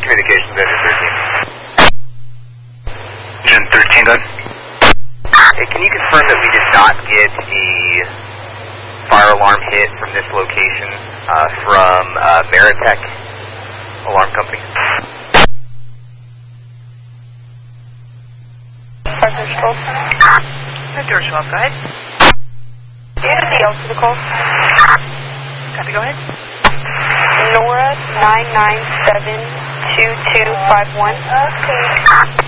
Communications, Engine 13. Engine 13, good. Hey, can you confirm that we did not get the fire alarm hit from this location from Meritech Alarm Company? George 12. George 12, go ahead. Anything else for the call? Copy, go ahead. Nora 997-2251. Okay.